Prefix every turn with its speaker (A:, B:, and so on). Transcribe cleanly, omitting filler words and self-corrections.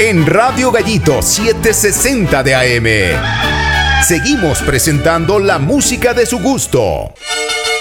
A: en Radio Gallito 760 de AM. Seguimos presentando la música de su gusto.